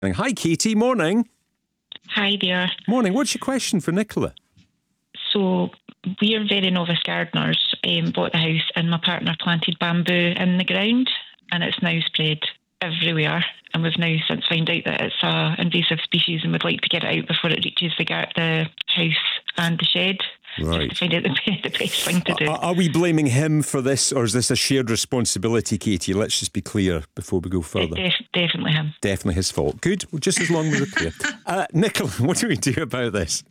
Hi, Katie. Morning. Hi there. Morning. What's your question for Nicola? So we're very novice gardeners, bought the house and my partner planted bamboo in the ground and it's now spread everywhere. And we've now since found out that it's an invasive species and would like to get it out before it reaches the house and the shed. Right. Just to find out the best thing to do. Are we blaming him for this, or is this a shared responsibility, Katie? Let's just be clear before we go further. Definitely him. Definitely his fault. Good. Well, just as long as we're clear. Nicola, what do we do about this?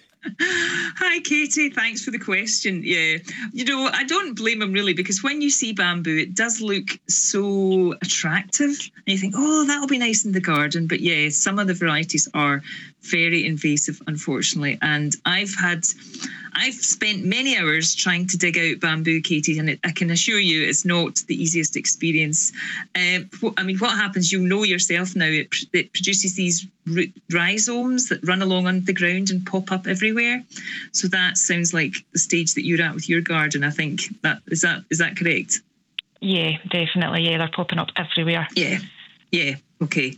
Hi, Katie. Thanks for the question. Yeah. I don't blame him really, because when you see bamboo, it does look so attractive. And you think, oh, that'll be nice in the garden. But yeah, some of the varieties are very invasive, unfortunately. And I've spent many hours trying to dig out bamboo, Katie, and I can assure you it's not the easiest experience. What happens, you'll know yourself now, it produces these root rhizomes that run along on the ground and pop up everywhere. So that sounds like the stage that you're at with your garden, I think. Is that correct? Yeah, definitely. Yeah, they're popping up everywhere. Yeah. Okay.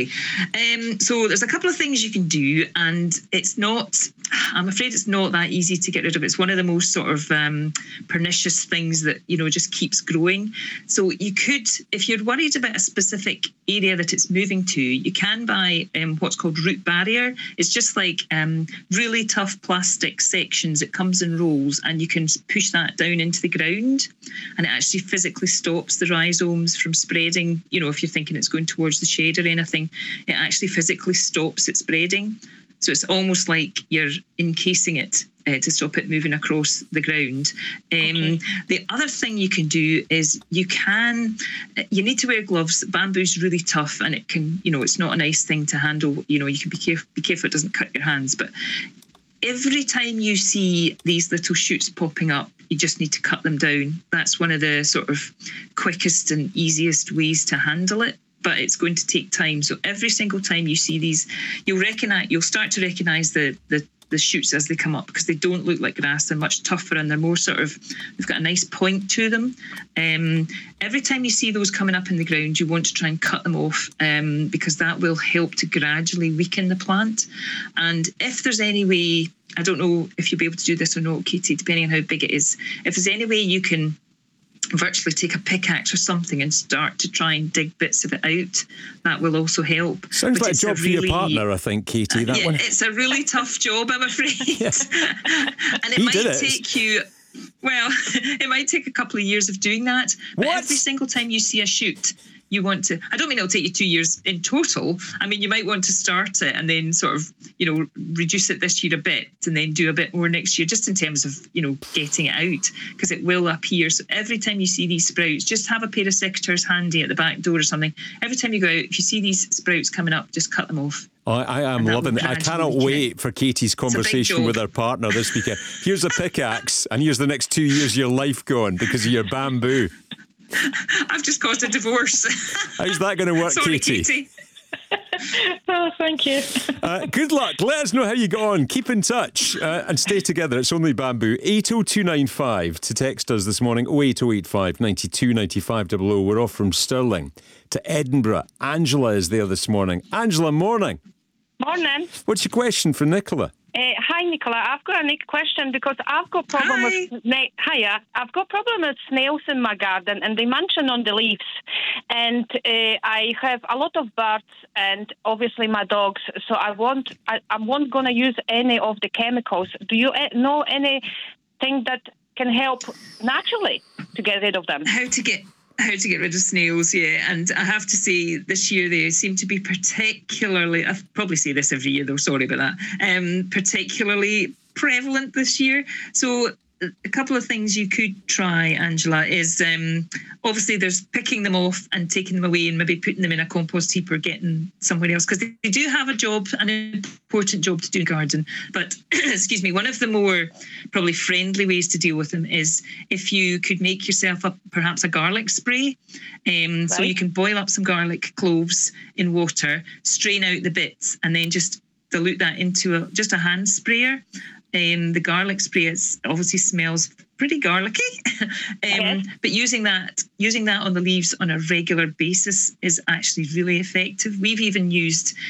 So there's a couple of things you can do, and I'm afraid it's not that easy to get rid of. It's one of the most sort of pernicious things that, just keeps growing. So you could, if you're worried about a specific area that it's moving to, you can buy what's called root barrier. It's just like really tough plastic sections. It comes in rolls, and you can push that down into the ground, and it actually physically stops the rhizomes from spreading. If you're thinking it's going towards the shade or anything, it actually physically stops it spreading. So it's almost like you're encasing it to stop it moving across the ground. Okay. The other thing you can do is you need to wear gloves. Bamboo's really tough, and it can, it's not a nice thing to handle. You can be careful it doesn't cut your hands. But every time you see these little shoots popping up, you just need to cut them down. That's one of the sort of quickest and easiest ways to handle it. But it's going to take time. So every single time you see these, you'll start to recognise the shoots as they come up, because they don't look like grass. They're much tougher, and they're more they've got a nice point to them. Every time you see those coming up in the ground, you want to try and cut them off, because that will help to gradually weaken the plant. And if there's any way, I don't know if you'll be able to do this or not, Katie, depending on how big it is, if there's any way you can virtually take a pickaxe or something and start to try and dig bits of it out, that will also help. Sounds like a job for your partner, I think, Katie. It's a really tough job, I'm afraid. Yeah. And it might take a couple of years of doing that. But every single time you see a shoot, you want to, I don't mean it'll take you 2 years in total. I mean, you might want to start it and then sort of, reduce it this year a bit and then do a bit more next year, just in terms of, getting it out, because it will appear. So every time you see these sprouts, just have a pair of secateurs handy at the back door or something. Every time you go out, if you see these sprouts coming up, just cut them off. I am loving it. I cannot wait for Katie's conversation with her partner this weekend. Here's a pickaxe, and here's the next 2 years of your life gone because of your bamboo. I've just caused a divorce. How's that going to work, Sorry, Katie? Oh, thank you. Good luck. Let us know how you get on. Keep in touch and stay together. It's only bamboo. 80295 to text us this morning. 08085 92 95 00. We're off from Stirling to Edinburgh. Angela is there this morning. Angela, morning. Morning. What's your question for Nicola? Hi, Nicola. I've got a question because I've got problem with I've got problem with snails in my garden, and they munch on the leaves. And I have a lot of birds, and obviously my dogs. So I won't gonna use any of the chemicals. Do you know anything that can help naturally to get rid of them? How to get rid of snails, yeah. And I have to say, this year they seem to be particularly, I probably say this every year though, sorry about that, particularly prevalent this year. So a couple of things you could try, Angela, is obviously there's picking them off and taking them away and maybe putting them in a compost heap or getting somewhere else, because they do have a job, an important job to do in the garden. But excuse me, one of the more probably friendly ways to deal with them is if you could make yourself up perhaps a garlic spray. Right. So you can boil up some garlic cloves in water, strain out the bits, and then just dilute that into just a hand sprayer. The garlic spray obviously smells pretty garlicky, but using that on the leaves on a regular basis is actually really effective. We've even used